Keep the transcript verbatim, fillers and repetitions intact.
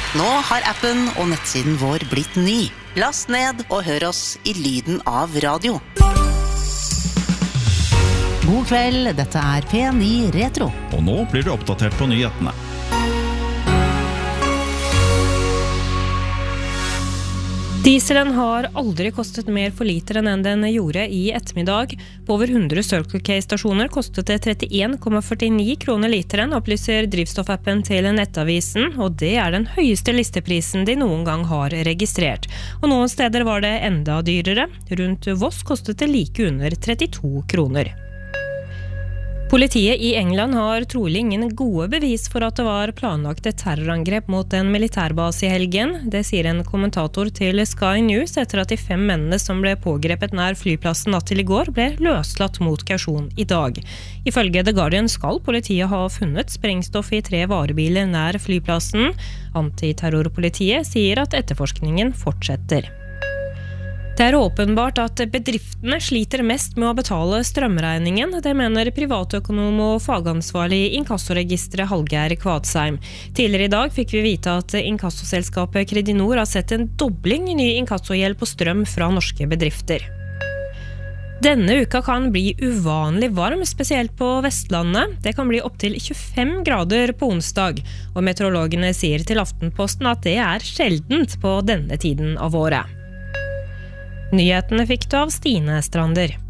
Nå har appen og nettsiden vår blitt ny. Last ned og hør oss i lyden av radio. God kveld, dette er P ni Retro. Og nå blir du oppdatert på nyhetene. Dieselen har aldri kostet mer for literen enn den gjorde i ettermiddag. På over hundre Circle K-stasjoner kostet det trettien komma førtini kroner literen, opplyser drivstoffappen til Nettavisen, og det er den høyeste listeprisen de noen gang har registrert. Og noen steder var det enda dyrere. Rundt Voss kostet det like under trettito kroner. Politiet i England har trolig ingen gode bevis for at det var planlagt et terrorangrep mot en militærbase i helgen. Det sier en kommentator til Sky News etter at de fem mennene som ble pågrepet nær flyplassen natt til i går ble løslatt mot kausjon i dag. Ifølge The Guardian skal politiet ha funnet sprengstoff i tre varebiler nær flyplassen. Antiterrorpolitiet sier at etterforskningen fortsetter. Det er åpenbart at bedriftene sliter mest med å betale strømregningen, det mener privatøkonom og fagansvarlig i inkassoregistret Hallgeir Kvadsheim. Tidligere i dag fikk vi vite at inkassoselskapet Credinor har sett en dobling i ny inkassogjeld på strøm fra norske bedrifter. Denne uka kan bli uvanlig varm, spesielt på Vestlandet. Det kan bli opp til tjuefem grader på onsdag, og meteorologene sier til Aftenposten at det er sjeldent på denne tiden av året. Nyhetene fikk du av Stine Strander.